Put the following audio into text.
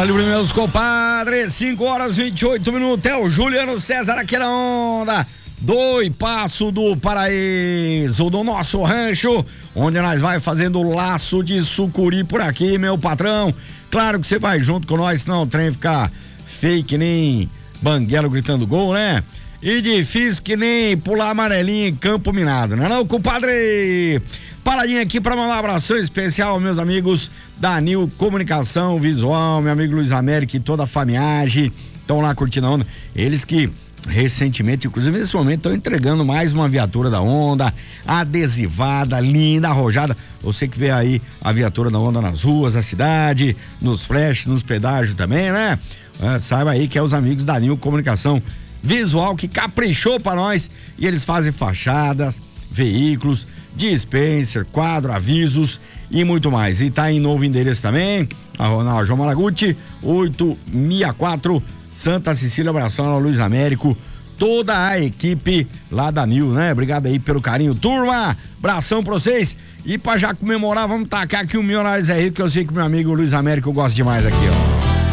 Fala livre, meus compadres, 5h28. É o Juliano César aqui na onda do Passo do Paraíso, do nosso rancho, onde nós vai fazendo o laço de sucuri por aqui, meu patrão. Claro que você vai junto com nós, senão o trem fica feio que nem banguelo gritando gol, né? E difícil que nem pular amarelinho em campo minado, não é não, compadre? Paradinha aqui para mandar um abração especial aos meus amigos da Nil Comunicação Visual, meu amigo Luiz Américo e toda a famiagem, estão lá curtindo a onda. Eles que recentemente, inclusive nesse momento, estão entregando mais uma viatura da Onda, adesivada, linda, arrojada. Você que vê aí a viatura da Onda nas ruas da cidade, nos flash, nos pedágios também, né? Saiba aí que é os amigos da Nil Comunicação Visual que caprichou para nós, e eles fazem fachadas, veículos, dispenser, quadro, avisos e muito mais. E tá em novo endereço também, a João Malaguti 864, Santa Cecília. Abração ao Luiz Américo, toda a equipe lá da Nil, né? Obrigado aí pelo carinho, turma, abração pra vocês. E pra já comemorar, vamos tacar aqui o Milionários é Rico, que eu sei que meu amigo Luiz Américo gosta demais aqui, ó.